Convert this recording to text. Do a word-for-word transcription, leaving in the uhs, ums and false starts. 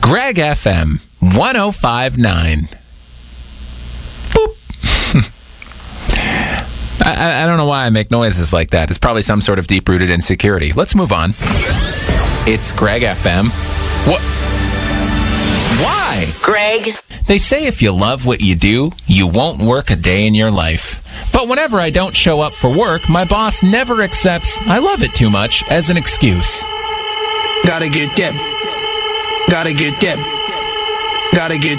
Greg F M one oh five point nine. Boop. I, I don't know why I make noises like that. It's probably some sort of deep-rooted insecurity. Let's move on. It's Greg F M. What? Why? Greg. They say if you love what you do, you won't work a day in your life. But whenever I don't show up for work, my boss never accepts I love it too much as an excuse. Gotta get that. Gotta get that. Gotta get